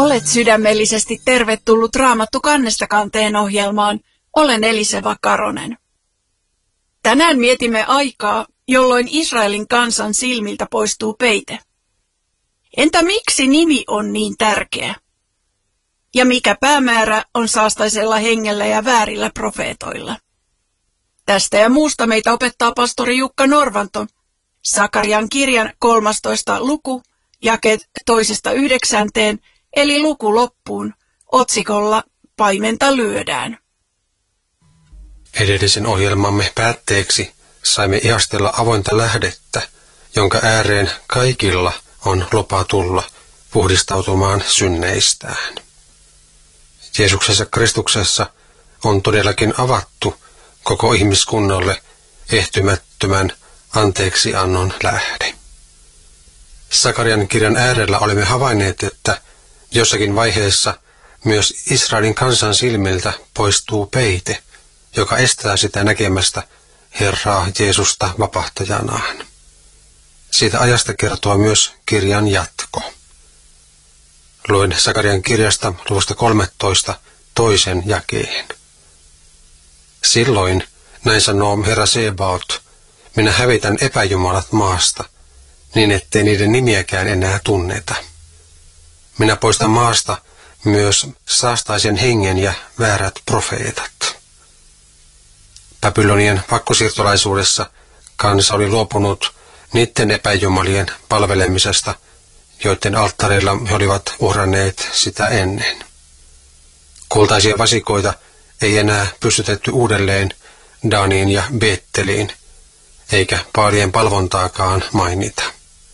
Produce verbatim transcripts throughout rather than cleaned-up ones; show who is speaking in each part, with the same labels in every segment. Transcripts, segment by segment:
Speaker 1: Olet sydämellisesti tervetullut Raamattu kannesta kanteen ohjelmaan. Olen Eliseva Karonen. Tänään mietimme aikaa, jolloin Israelin kansan silmiltä poistuu peite. Entä miksi nimi on niin tärkeä? Ja mikä päämäärä on saastaisella hengellä ja väärillä profeetoilla? Tästä ja muusta meitä opettaa pastori Jukka Norvanto. Sakarian kirjan kolmastoista luku, jakeet toisesta yhdeksänteen, eli luku loppuun, otsikolla Paimenta lyödään.
Speaker 2: Edellisen ohjelmamme päätteeksi saimme ihastella avointa lähdettä, jonka ääreen kaikilla on lupa tulla puhdistautumaan synneistään. Jeesuksessa Kristuksessa on todellakin avattu koko ihmiskunnalle ehtymättömän anteeksiannon lähde. Sakarian kirjan äärellä olemme havainneet, että jossakin vaiheessa myös Israelin kansan silmiltä poistuu peite, joka estää sitä näkemästä Herraa Jeesusta vapahtajanaan. Siitä ajasta kertoo myös kirjan jatko. Luen Sakarian kirjasta luvusta kolmetoista toisen jakeen. Silloin, näin sanoo Herra Sebaot, minä hävitän epäjumalat maasta, niin ettei niiden nimiäkään enää tunneta. Minä poistan maasta myös saastaisen hengen ja väärät profeetat. Babylonian pakkosiirtolaisuudessa kansa oli luopunut niiden epäjumalien palvelemisesta, joiden alttareilla he olivat uhranneet sitä ennen. Kultaisia vasikoita ei enää pystytetty uudelleen Daniin ja Beetteliin, eikä paalien palvontaakaan mainita.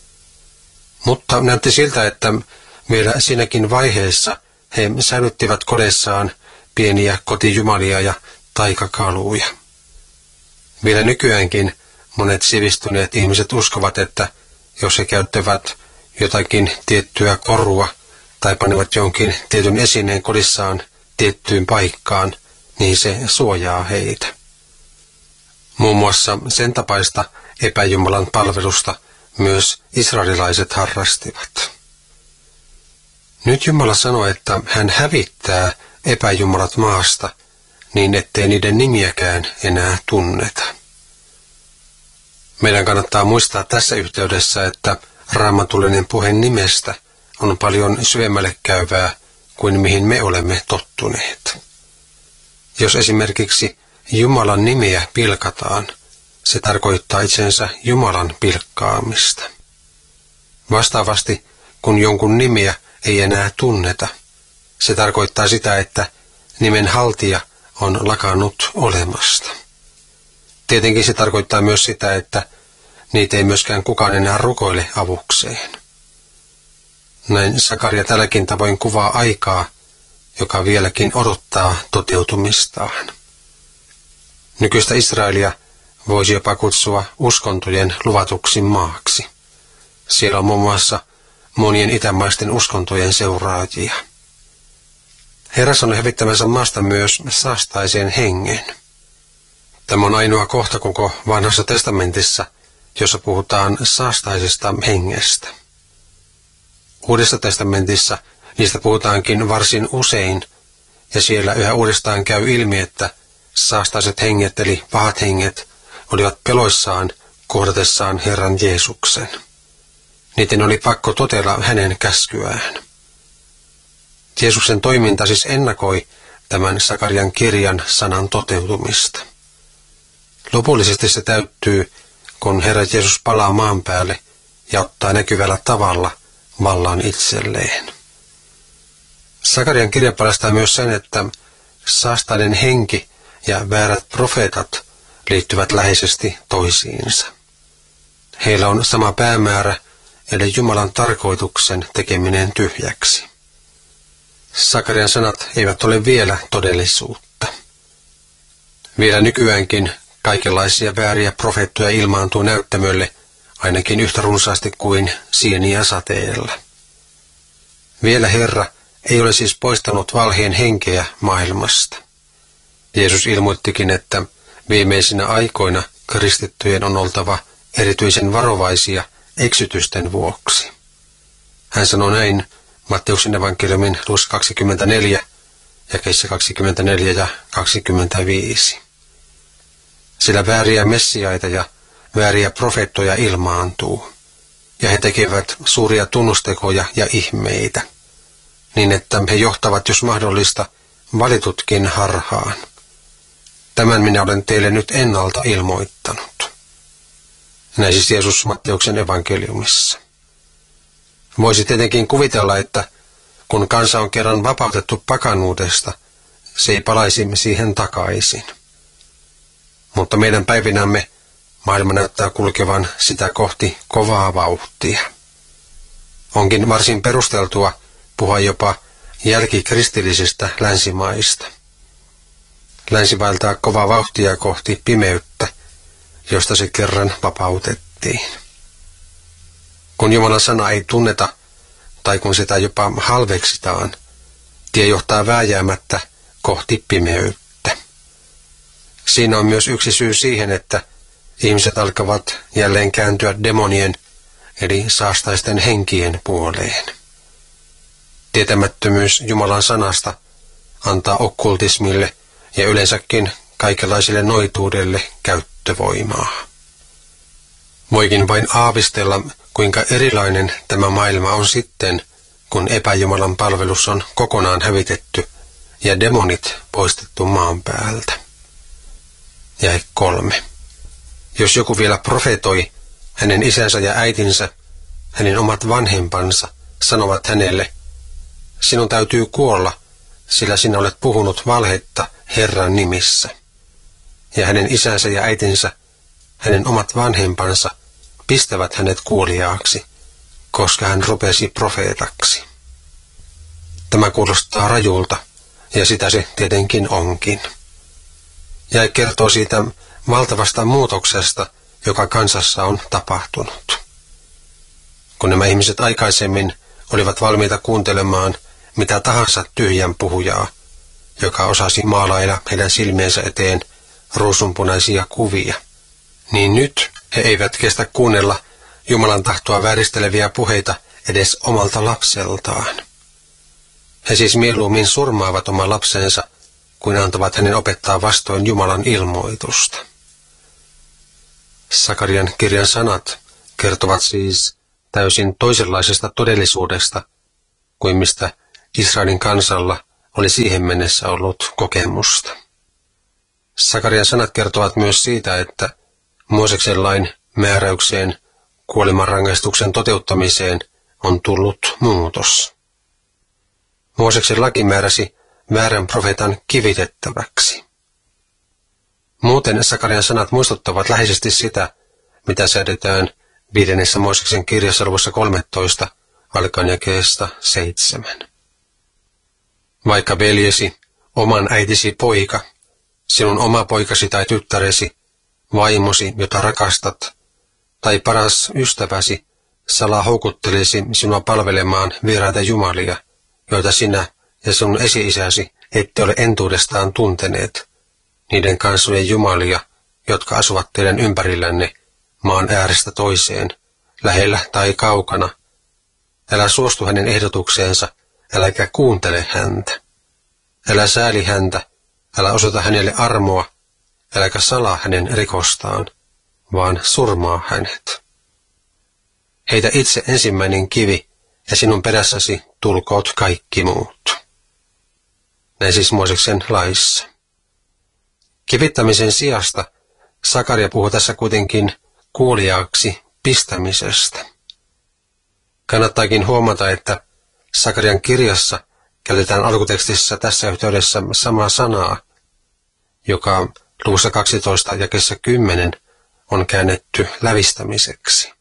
Speaker 2: Mutta näytti siltä, että vielä siinäkin vaiheessa he säilyttivät kodessaan pieniä kotijumalia ja taikakaluja. Vielä nykyäänkin monet sivistyneet ihmiset uskovat, että jos he käyttävät jotakin tiettyä korua tai panevat jonkin tietyn esineen kodissaan tiettyyn paikkaan, niin se suojaa heitä. Muun muassa sen tapaista epäjumalan palvelusta myös israelilaiset harrastivat. Nyt Jumala sanoo, että hän hävittää epäjumalat maasta, niin ettei niiden nimiäkään enää tunneta. Meidän kannattaa muistaa tässä yhteydessä, että raamatullinen puhe nimestä on paljon syvemmälle käyvää kuin mihin me olemme tottuneet. Jos esimerkiksi Jumalan nimeä pilkataan, se tarkoittaa itsensä Jumalan pilkkaamista. Vastaavasti, kun jonkun nimeä ei enää tunneta, se tarkoittaa sitä, että nimen haltija on lakannut olemasta. Tietenkin se tarkoittaa myös sitä, että niitä ei myöskään kukaan enää rukoile avukseen. Näin Sakaria tälläkin tavoin kuvaa aikaa, joka vieläkin odottaa toteutumistaan. Nykyistä Israelia voisi jopa kutsua uskontojen luvatuksi maaksi. Siellä on muun muassa monien itämaisten uskontojen seuraajia. Herra on hävittämänsä maasta myös saastaisen hengen. Tämä on ainoa kohta koko vanhassa testamentissa, jossa puhutaan saastaisesta hengestä. Uudessa testamentissa niistä puhutaankin varsin usein, ja siellä yhä uudestaan käy ilmi, että saastaiset henget eli pahat henget olivat peloissaan kohdatessaan Herran Jeesuksen. Niiden oli pakko totella hänen käskyään. Jeesuksen toiminta siis ennakoi tämän Sakarian kirjan sanan toteutumista. Lopullisesti se täyttyy, kun Herra Jeesus palaa maan päälle ja ottaa näkyvällä tavalla vallan itselleen. Sakarian kirja paljastaa myös sen, että saastainen henki ja väärät profeetat liittyvät läheisesti toisiinsa. Heillä on sama päämäärä, eli Jumalan tarkoituksen tekeminen tyhjäksi. Sakarian sanat eivät ole vielä todellisuutta. Vielä nykyäänkin kaikenlaisia vääriä profeettoja ilmaantuu näyttämölle ainakin yhtä runsaasti kuin sieniä sateella. Vielä Herra ei ole siis poistanut valheen henkeä maailmasta. Jeesus ilmoittikin, että viimeisinä aikoina kristittyjen on oltava erityisen varovaisia eksytysten vuoksi. Hän sanoi näin Matteuksen evankeliumin luvussa kaksikymmentäneljä, jakeissa kaksikymmentäneljä ja kaksikymmentäviisi. Sillä vääriä messiaita ja vääriä profeettoja ilmaantuu, ja he tekevät suuria tunnustekoja ja ihmeitä, niin että he johtavat, jos mahdollista, valitutkin harhaan. Tämän minä olen teille nyt ennalta ilmoittanut. Näin siis Jeesus Matteuksen evankeliumissa. Voisi tietenkin kuvitella, että kun kansa on kerran vapautettu pakanuudesta, se ei palaisi siihen takaisin. Mutta meidän päivinämme maailma näyttää kulkevan sitä kohti kovaa vauhtia. Onkin varsin perusteltua puhua jopa jälkikristillisistä länsimaista. Länsi vaeltaa kovaa vauhtia kohti pimeyttä, josta se kerran vapautettiin. Kun Jumalan sana ei tunneta, tai kun sitä jopa halveksitaan, tie johtaa vääjäämättä kohti pimeyttä. Siinä on myös yksi syy siihen, että ihmiset alkavat jälleen kääntyä demonien, eli saastaisten henkien puoleen. Tietämättömyys Jumalan sanasta antaa okkultismille ja yleensäkin kaikenlaiselle noituudelle käyttövoimaa. Voikin vain aavistella, kuinka erilainen tämä maailma on sitten, kun epäjumalan palvelus on kokonaan hävitetty ja demonit poistettu maan päältä. Jae kolme. Jos joku vielä profetoi, hänen isänsä ja äitinsä, hänen omat vanhempansa, sanovat hänelle, sinun täytyy kuolla, sillä sinä olet puhunut valhetta Herran nimissä. Ja hänen isänsä ja äitinsä, hänen omat vanhempansa, pistävät hänet kuoliaaksi, koska hän rupesi profeetaksi. Tämä kuulostaa rajulta, ja sitä se tietenkin onkin. Ja kertoo siitä valtavasta muutoksesta, joka kansassa on tapahtunut. Kun nämä ihmiset aikaisemmin olivat valmiita kuuntelemaan mitä tahansa tyhjän puhujaa, joka osasi maalailla heidän silmiensä eteen ruusunpunaisia kuvia, niin nyt he eivät kestä kuunnella Jumalan tahtoa vääristeleviä puheita edes omalta lapseltaan. He siis mieluummin surmaavat oman lapsensa, kuin antavat hänen opettaa vastoin Jumalan ilmoitusta. Sakarian kirjan sanat kertovat siis täysin toisenlaisesta todellisuudesta kuin mistä Israelin kansalla oli siihen mennessä ollut kokemusta. Sakarian sanat kertovat myös siitä, että Mooseksen lain määräykseen kuolemanrangaistuksen toteuttamiseen on tullut muutos. Mooseksen laki määräsi väärän profeetan kivitettäväksi. Muuten Sakarian sanat muistuttavat läheisesti sitä, mitä säädetään viidennessä Mooseksen kirjassa luvussa kolmetoista alkaen jakeesta seitsemän. Vaikka veljesi, oman äitisi poika, sinun oma poikasi tai tyttäresi, vaimosi, jota rakastat, tai paras ystäväsi, salaa houkuttelisi sinua palvelemaan vieraita jumalia, joita sinä ja sun esi-isäsi ette ole entuudestaan tunteneet, niiden kansojen jumalia, jotka asuvat teidän ympärillänne maan äärestä toiseen, lähellä tai kaukana. Älä suostu hänen ehdotukseensa, äläkä kuuntele häntä. Älä sääli häntä, älä osoita hänelle armoa, äläkä salaa hänen rikostaan, vaan surmaa hänet. Heitä itse ensimmäinen kivi, ja sinun perässäsi tulkoot kaikki muut. Näin siis Mooseksen laissa. Kivittämisen sijasta Sakaria puhuu tässä kuitenkin kuuliaaksi pistämisestä. Kannattaakin huomata, että Sakarian kirjassa käytetään alkutekstissä tässä yhteydessä samaa sanaa, joka luvussa kaksitoista jakeessa kymmenen on käännetty lävistämiseksi.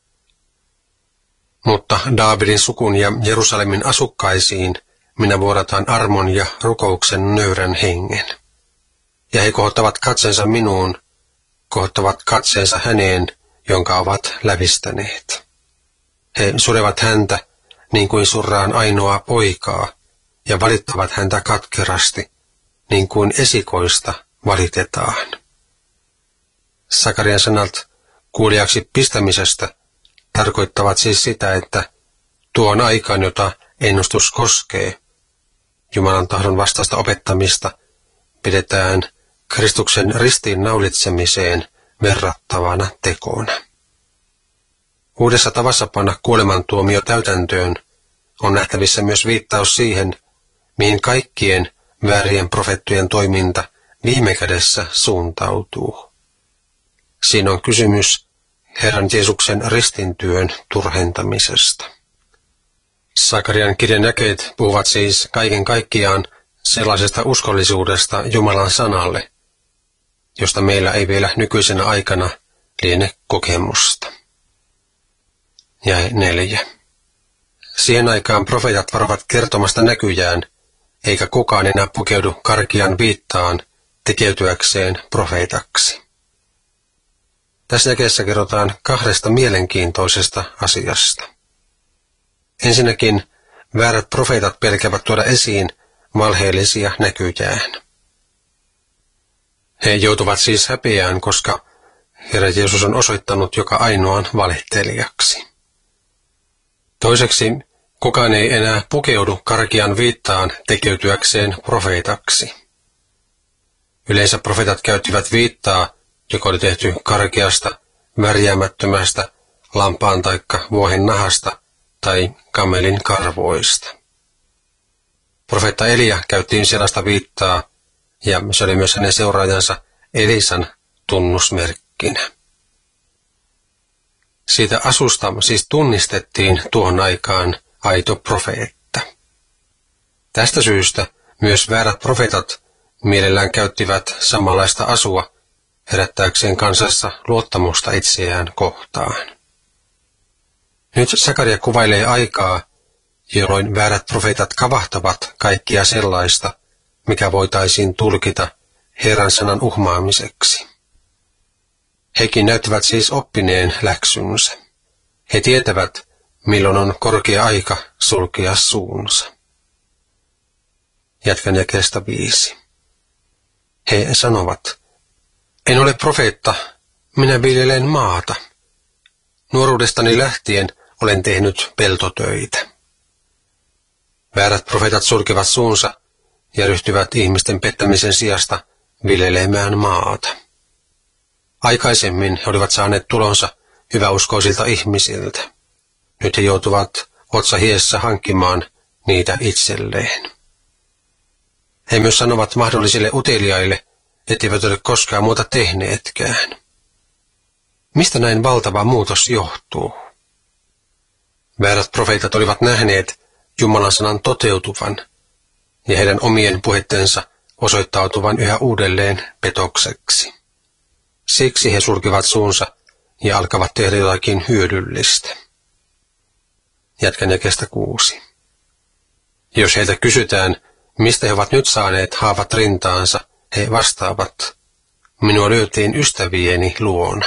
Speaker 2: Mutta Daavidin sukun ja Jerusalemin asukkaisiin minä vuodataan armon ja rukouksen nöyrän hengen. Ja he kohottavat katseensa minuun, kohottavat katseensa häneen, jonka ovat lävistäneet. He surevat häntä niin kuin surraan ainoaa poikaa, ja valittavat häntä katkerasti, niin kuin esikoista valitetaan. Sakarian sanat kuulijaksi pistämisestä tarkoittavat siis sitä, että tuon aikaan, jota ennustus koskee, Jumalan tahdon vastaista opettamista pidetään Kristuksen ristiin naulitsemiseen verrattavana tekona. Uudessa tavassa panna kuolemantuomio täytäntöön on nähtävissä myös viittaus siihen, mihin kaikkien väärien profeettojen toiminta viime kädessä suuntautuu. Siinä on kysymys Herran Jeesuksen ristintyön turhentamisesta. Sakarian kirjan jakeet puhuvat siis kaiken kaikkiaan sellaisesta uskollisuudesta Jumalan sanalle, josta meillä ei vielä nykyisenä aikana liene kokemusta. Ja neljä. Siihen aikaan profeetat varovat kertomasta näkyjään, eikä kukaan enää pukeudu karkean viittaan tekeytyäkseen profeetaksi. Tässä jakeessa kerrotaan kahdesta mielenkiintoisesta asiasta. Ensinnäkin väärät profeetat pelkäävät tuoda esiin valheellisia näkyjään. He joutuvat siis häpeään, koska Herra Jeesus on osoittanut joka ainoan valehtelijaksi. Toiseksi, kukaan ei enää pukeudu karkean viittaan tekeytyäkseen profeetaksi. Yleensä profeetat käyttivät viittaa, joka oli tehty karkeasta, värjäämättömästä, lampaan taikka vuohen nahasta tai kamelin karvoista. Profeetta Elia käyttiin sellaista viittaa, ja se oli myös hänen seuraajansa Elisan tunnusmerkkinä. Siitä asusta siis tunnistettiin tuohon aikaan aito profeetta. Tästä syystä myös väärät profeetat mielellään käyttivät samanlaista asua herättääkseen kansassa luottamusta itseään kohtaan. Nyt Sakaria kuvailee aikaa, jolloin väärät profeetat kavahtavat kaikkia sellaista, mikä voitaisiin tulkita Herran sanan uhmaamiseksi. Hekin näyttävät siis oppineen läksynsä. He tietävät, milloin on korkea aika sulkea suunsa. Jatkan jakeesta viisi. He sanovat, en ole profeetta, minä viljelen maata. Nuoruudestani lähtien olen tehnyt peltotöitä. Väärät profeetat sulkevat suunsa ja ryhtyvät ihmisten pettämisen sijasta viljelemään maata. Aikaisemmin he olivat saaneet tulonsa hyväuskoisilta ihmisiltä. Nyt he joutuvat otsa hiessä hankkimaan niitä itselleen. He myös sanovat mahdollisille uteliaille, etteivät ole koskaan muuta tehneetkään. Mistä näin valtava muutos johtuu? Väärät profeetat olivat nähneet Jumalan sanan toteutuvan ja heidän omien puheittensa osoittautuvan yhä uudelleen petokseksi. Siksi he sulkivat suunsa ja alkavat tehdä jotakin hyödyllistä. Jatkan jakeesta kuusi. Jos heiltä kysytään, mistä he ovat nyt saaneet haavat rintaansa, he vastaavat, minua lyötiin ystävieni luona.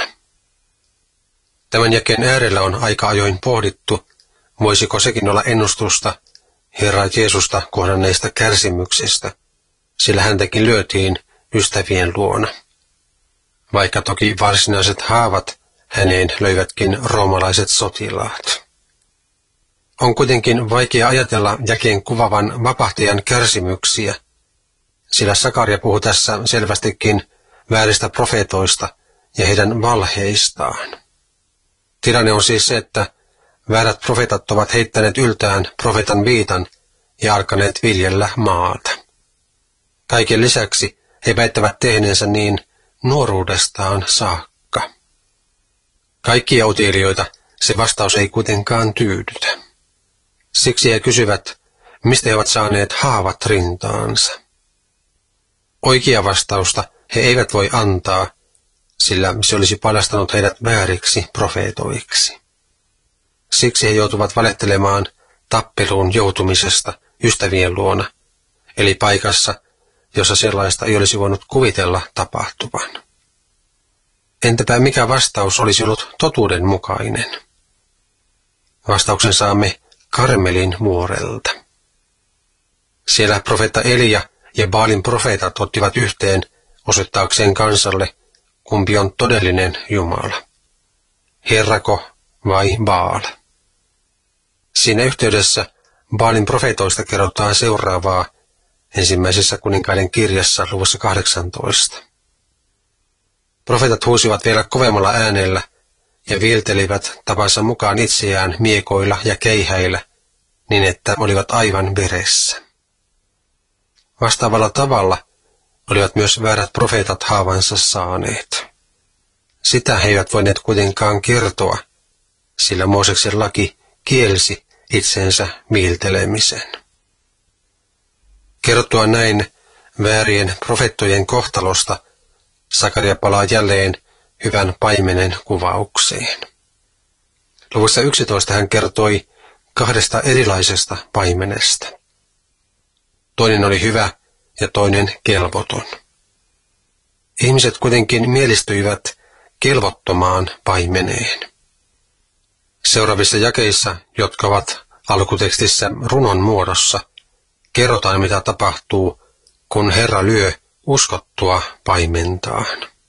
Speaker 2: Tämän jakeen äärellä on aika ajoin pohdittu, voisiko sekin olla ennustusta Herra Jeesusta kohdanneista kärsimyksistä, sillä häntäkin lyötiin ystävien luona. Vaikka toki varsinaiset haavat häneen löivätkin roomalaiset sotilaat. On kuitenkin vaikea ajatella jakeen kuvavan vapahtajan kärsimyksiä, sillä Sakaria puhuu tässä selvästikin vääristä profeetoista ja heidän valheistaan. Tilanne on siis se, että väärät profeetat ovat heittäneet yltään profeetan viitan ja alkaneet viljellä maata. Kaiken lisäksi he väittävät tehneensä niin nuoruudestaan saakka. Kaikkia utelijoita se vastaus ei kuitenkaan tyydytä. Siksi he kysyvät, mistä he ovat saaneet haavat rintaansa. Oikea vastausta he eivät voi antaa, sillä se olisi paljastanut heidät vääriksi profeetoiksi. Siksi he joutuvat valehtelemaan tappeluun joutumisesta ystävien luona, eli paikassa, jossa sellaista ei olisi voinut kuvitella tapahtuvan. Entäpä mikä vastaus olisi ollut totuuden mukainen? Vastauksen saamme Karmelin vuorelta. Siellä profeetta Elia ja Baalin profeetat ottivat yhteen osoittaakseen kansalle, kumpi on todellinen Jumala, Herrako vai Baal. Siinä yhteydessä Baalin profeetoista kerrotaan seuraavaa ensimmäisessä kuninkaiden kirjassa luvussa kahdeksantoista. Profeetat huusivat vielä kovemmalla äänellä ja viiltelivät tapansa mukaan itseään miekoilla ja keihäillä, niin että olivat aivan veressä. Vastaavalla tavalla olivat myös väärät profeetat haavansa saaneet. Sitä he eivät voineet kuitenkaan kertoa, sillä Mooseksen laki kielsi itsensä viiltelemisen. Kerrottua näin väärien profeettojen kohtalosta Sakaria palaa jälleen hyvän paimenen kuvaukseen. Luvussa yksitoista hän kertoi kahdesta erilaisesta paimenesta. Toinen oli hyvä ja toinen kelvoton. Ihmiset kuitenkin mielistyivät kelvottomaan paimeneen. Seuraavissa jakeissa, jotka ovat alkutekstissä runon muodossa, kerrotaan mitä tapahtuu, kun Herra lyö uskottua paimentaan.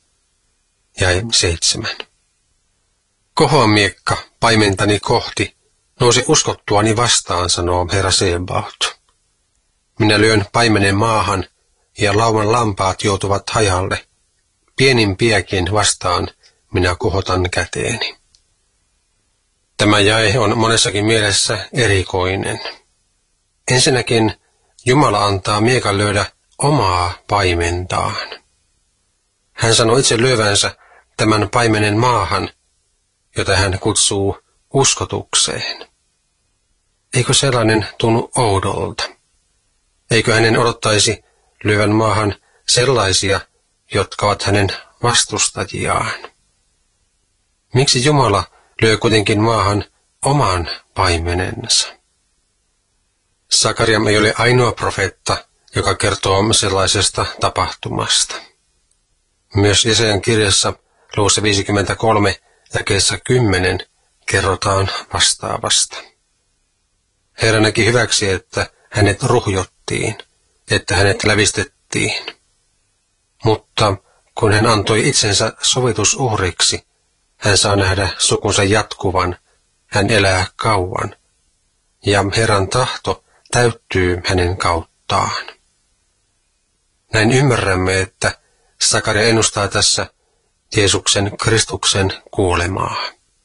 Speaker 2: Jae seitsemän. Kohoa miekka paimentani kohti, nousi uskottuani vastaan, sanoo Herra Sebaot. Minä lyön paimenen maahan, ja lauman lampaat joutuvat hajalle. Pienimpiäkin vastaan minä kohotan käteeni. Tämä jae on monessakin mielessä erikoinen. Ensinnäkin Jumala antaa miekan lyödä omaa paimentaan. Hän sanoi itse lyövänsä tämän paimenen maahan, jota hän kutsuu uskotukseen. Eikö sellainen tunnu oudolta? Eikö hänen odottaisi lyövän maahan sellaisia, jotka ovat hänen vastustajiaan? Miksi Jumala lyö kuitenkin maahan oman paimenensa? Sakaria ei ole ainoa profeetta, joka kertoo sellaisesta tapahtumasta. Myös Jesajan kirjassa luvussa viisikymmentäkolme jakeessa kymmenen kerrotaan vastaavasta. Herra näki hyväksi, että hänet ruhjottiin, että hänet lävistettiin. Mutta kun hän antoi itsensä sovitusuhriksi, hän saa nähdä sukunsa jatkuvan, hän elää kauan, ja Herran tahto täyttyy hänen kauttaan. Näin ymmärrämme, että Sakaria ennustaa tässä Jeesuksen Kristuksen kuolemaa.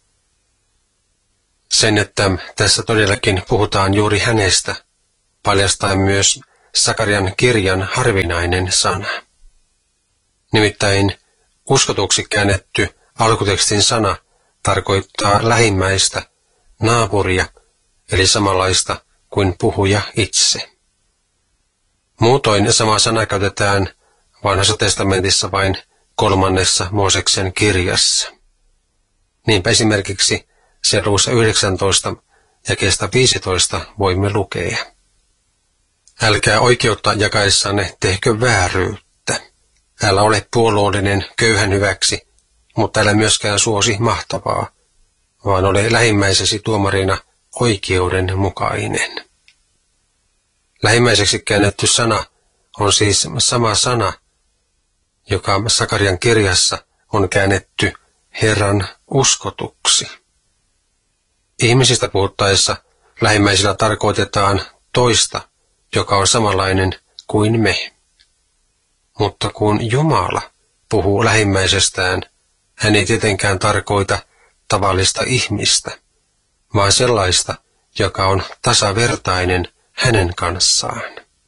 Speaker 2: Sen, että tässä todellakin puhutaan juuri hänestä, paljastaa myös Sakarian kirjan harvinainen sana. Nimittäin uskotuksi käännetty alkutekstin sana tarkoittaa lähimmäistä, naapuria, eli samanlaista kuin puhuja itse. Muutoin sama sana käytetään Vanhassa testamentissa vain kolmannessa Mooseksen kirjassa. Niinpä esimerkiksi sen luvussa yhdeksäntoista jakeesta viisitoista voimme lukea. Älkää oikeutta jakaessanne tehkö vääryyttä. Älä ole puolueellinen köyhän hyväksi, mutta älä myöskään suosi mahtavaa, vaan ole lähimmäisesi tuomarina oikeudenmukainen. Lähimmäiseksi käännetty sana on siis sama sana, joka Sakarian kirjassa on käännetty Herran uskotuksi. Ihmisistä puhuttaessa lähimmäisillä tarkoitetaan toista, joka on samanlainen kuin me. Mutta kun Jumala puhuu lähimmäisestään, hän ei tietenkään tarkoita tavallista ihmistä, vaan sellaista, joka on tasavertainen hänen kanssaan.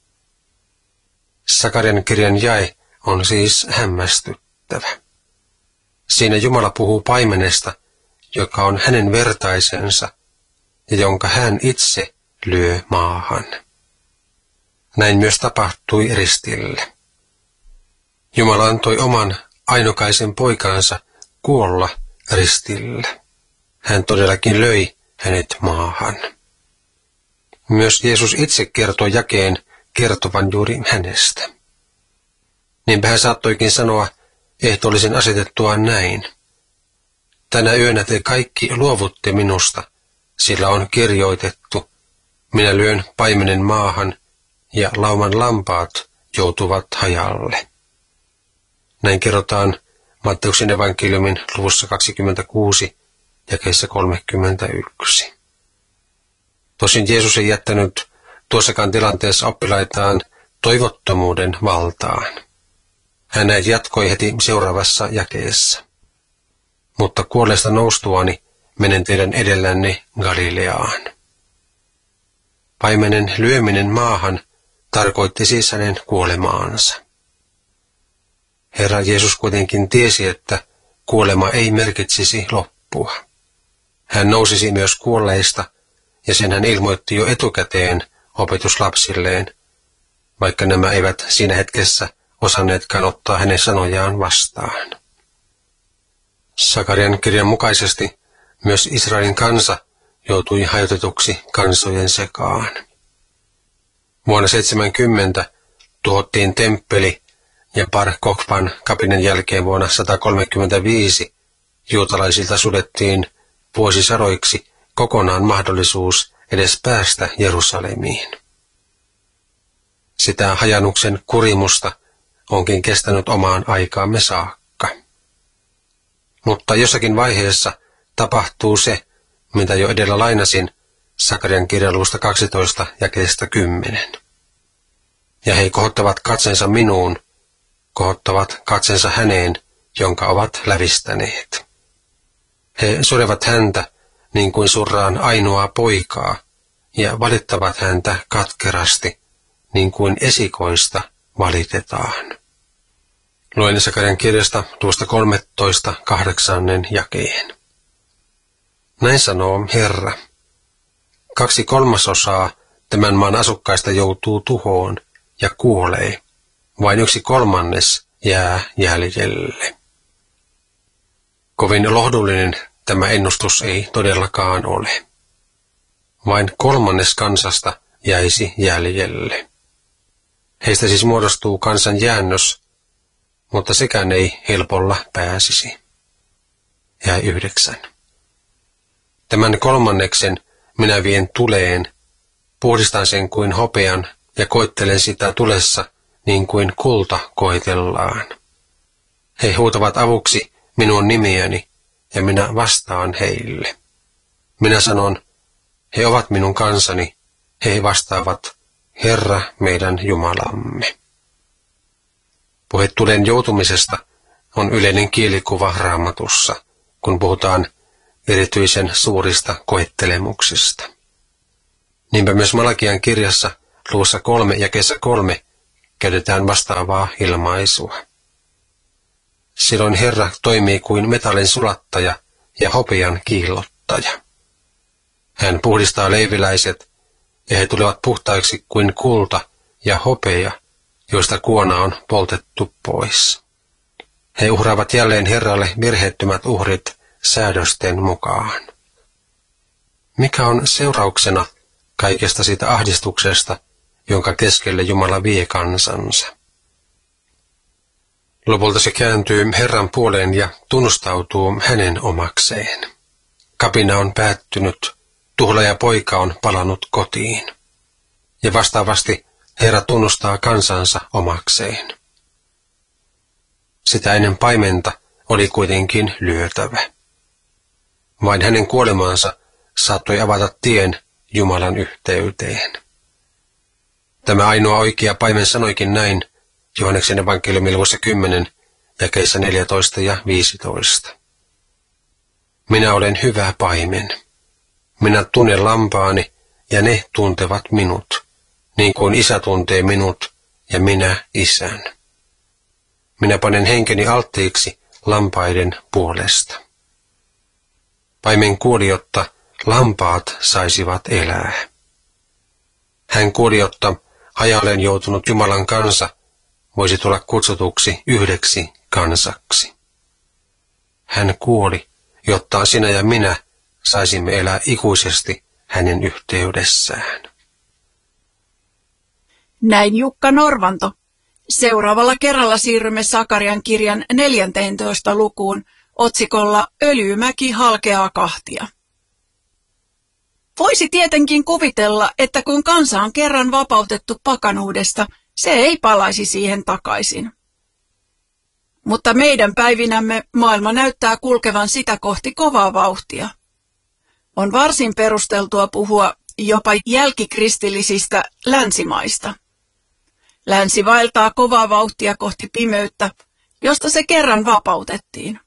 Speaker 2: Sakarian kirjan jae on siis hämmästyttävä. Siinä Jumala puhuu paimenesta, joka on hänen vertaisensa ja jonka hän itse lyö maahan. Näin myös tapahtui ristillä. Jumala antoi oman ainokaisen poikansa kuolla ristillä. Hän todellakin löi hänet maahan. Myös Jeesus itse kertoi jakeen kertovan juuri hänestä. Niinpä hän saattoikin sanoa ehtoollisen asetettua näin. Tänä yönä te kaikki luovutte minusta, sillä on kirjoitettu, minä lyön paimenen maahan ja lauman lampaat joutuvat hajalle. Näin kerrotaan Matteuksen evankeliumin luvussa kaksikymmentäkuusi jakeessa kolmekymmentäyksi. Tosin Jeesus ei jättänyt tuossakaan tilanteessa oppilaitaan toivottomuuden valtaan. Hän näin jatkoi heti seuraavassa jakeessa. Mutta kuolleesta noustuani menen teidän edellänne Galileaan. Paimenen lyöminen maahan tarkoitti siis hänen kuolemaansa. Herra Jeesus kuitenkin tiesi, että kuolema ei merkitsisi loppua. Hän nousisi myös kuolleista, ja sen hän ilmoitti jo etukäteen opetuslapsilleen, vaikka nämä eivät siinä hetkessä osanneetkaan ottaa hänen sanojaan vastaan. Sakarian kirjan mukaisesti myös Israelin kansa joutui hajotetuksi kansojen sekaan. Vuonna seitsemänkymmentä tuhottiin temppeli ja Bar Kokhban kapinen jälkeen vuonna sata kolmekymmentäviisi juutalaisilta sudettiin vuosisadoiksi kokonaan mahdollisuus edes päästä Jerusalemiin. Sitä hajannuksen kurimusta onkin kestänyt omaan aikaamme saakka. Mutta jossakin vaiheessa tapahtuu se, mitä jo edellä lainasin Sakarian kirjan luvusta kaksitoista jakeesta kymmenen. Ja he kohottavat katsensa minuun, kohottavat katsensa häneen, jonka ovat lävistäneet. He surevat häntä niin kuin surraan ainoaa poikaa, ja valittavat häntä katkerasti, niin kuin esikoista valitetaan. Luen Sakarian kirjasta tuosta kolmetoista kahdeksannen jakeen. Näin sanoo Herra. Kaksi kolmasosaa tämän maan asukkaista joutuu tuhoon ja kuolee. Vain yksi kolmannes jää jäljelle. Kovin lohdullinen tämä ennustus ei todellakaan ole. Vain kolmannes kansasta jäisi jäljelle. Heistä siis muodostuu kansan jäännös, mutta sekään ei helpolla pääsisi. Jäi yhdeksän. Tämän kolmanneksen minä vien tuleen, puhdistan sen kuin hopean ja koettelen sitä tulessa niin kuin kulta koetellaan. He huutavat avuksi minun nimiäni ja minä vastaan heille. Minä sanon, he ovat minun kansani, he vastaavat, Herra meidän Jumalamme. Puhe tulen joutumisesta on yleinen kielikuva Raamatussa, kun puhutaan erityisen suurista koettelemuksista. Niinpä myös Malakian kirjassa luvussa kolme ja kesä kolme käytetään vastaavaa ilmaisua. Silloin Herra toimii kuin metallin sulattaja ja hopean kiillottaja. Hän puhdistaa leiviläiset, ja he tulevat puhtaiksi kuin kulta ja hopea, joista kuona on poltettu pois. He uhraavat jälleen Herralle virheettömät uhrit säädösten mukaan. Mikä on seurauksena kaikesta siitä ahdistuksesta, jonka keskelle Jumala vie kansansa? Lopulta se kääntyy Herran puoleen ja tunnustautuu hänen omakseen. Kapina on päättynyt, tuhlaaja poika on palannut kotiin. Ja vastaavasti Herra tunnustaa kansansa omakseen. Sitä ennen paimenta oli kuitenkin lyötävä. Vain hänen kuolemaansa saattoi avata tien Jumalan yhteyteen. Tämä ainoa oikea paimen sanoikin näin Johanneksen evankeliumin luvussa kymmenen, jakeissa neljätoista ja viisitoista. Minä olen hyvä paimen. Minä tunnen lampaani ja ne tuntevat minut, niin kuin isä tuntee minut ja minä isän. Minä panen henkeni alttiiksi lampaiden puolesta. Paimen kuoli, jotta lampaat saisivat elää. Hän kuoli, jotta hajalleen joutunut Jumalan kansa voisi tulla kutsutuksi yhdeksi kansaksi. Hän kuoli, jotta sinä ja minä saisimme elää ikuisesti hänen yhteydessään.
Speaker 1: Näin Jukka Norvanto. Seuraavalla kerralla siirrymme Sakarian kirjan neljänteentoista lukuun otsikolla Öljymäki halkeaa kahtia. Voisi tietenkin kuvitella, että kun kansa on kerran vapautettu pakanuudesta, se ei palaisi siihen takaisin. Mutta meidän päivinämme maailma näyttää kulkevan sitä kohti kovaa vauhtia. On varsin perusteltua puhua jopa jälkikristillisistä länsimaista. Länsi vaeltaa kovaa vauhtia kohti pimeyttä, josta se kerran vapautettiin.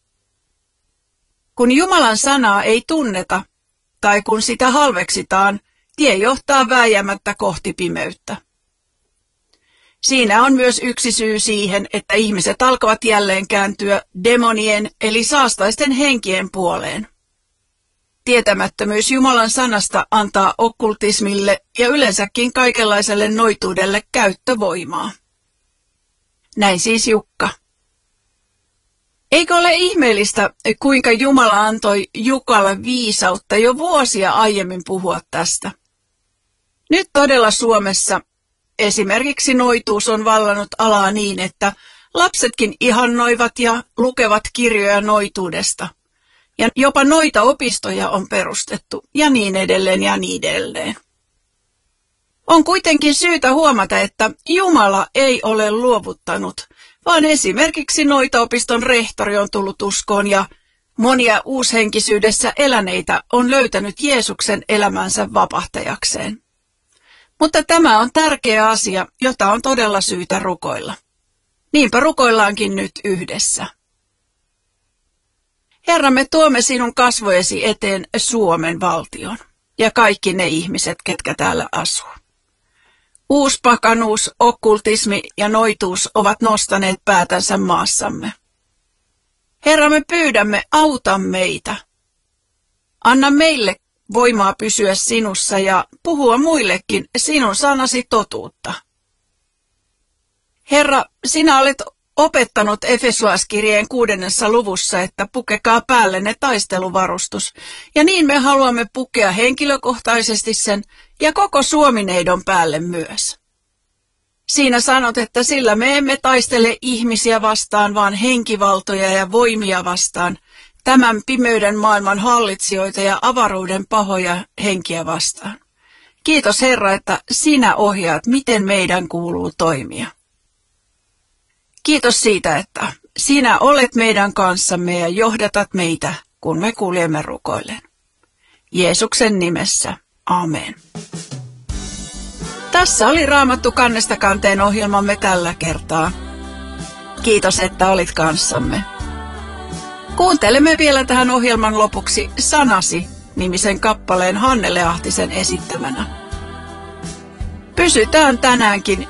Speaker 1: Kun Jumalan sanaa ei tunneta, tai kun sitä halveksitaan, tie johtaa vääjäämättä kohti pimeyttä. Siinä on myös yksi syy siihen, että ihmiset alkavat jälleen kääntyä demonien eli saastaisten henkien puoleen. Tietämättömyys Jumalan sanasta antaa okkultismille ja yleensäkin kaikenlaiselle noituudelle käyttövoimaa. Näin siis Jukka. Eikö ole ihmeellistä, kuinka Jumala antoi Jukalle viisautta jo vuosia aiemmin puhua tästä? Nyt todella Suomessa esimerkiksi noituus on vallannut alaa niin, että lapsetkin ihannoivat ja lukevat kirjoja noituudesta. Ja jopa noita opistoja on perustettu ja niin edelleen ja niin edelleen. On kuitenkin syytä huomata, että Jumala ei ole luovuttanut, vaan esimerkiksi Noita-opiston rehtori on tullut uskoon ja monia uushenkisyydessä eläneitä on löytänyt Jeesuksen elämänsä vapahtajakseen. Mutta tämä on tärkeä asia, jota on todella syytä rukoilla. Niinpä rukoillaankin nyt yhdessä. Herra, me tuomme sinun kasvojesi eteen Suomen valtion ja kaikki ne ihmiset, ketkä täällä asuu. Uuspakanuus, okkultismi ja noituus ovat nostaneet päätänsä maassamme. Herra, me pyydämme, auta meitä. Anna meille voimaa pysyä sinussa ja puhua muillekin sinun sanasi totuutta. Herra, sinä olet opettanut Efesolaiskirjeen kuudennessa luvussa, että pukekaa päällenne taisteluvarustus, ja niin me haluamme pukea henkilökohtaisesti sen ja koko Suomineidon päälle myös. Siinä sanot, että sillä me emme taistele ihmisiä vastaan, vaan henkivaltoja ja voimia vastaan, tämän pimeyden maailman hallitsijoita ja avaruuden pahoja henkiä vastaan. Kiitos Herra, että sinä ohjaat, miten meidän kuuluu toimia. Kiitos siitä, että sinä olet meidän kanssamme ja johdatat meitä, kun me kuljemme rukoilleen. Jeesuksen nimessä. Amen. Tässä oli Raamattu kannesta kanteen ohjelmamme tällä kertaa. Kiitos, että olit kanssamme. Kuuntelemme vielä tähän ohjelman lopuksi Sanasi -nimisen kappaleen Hannele Ahtisen esittämänä. Pysytään tänäänkin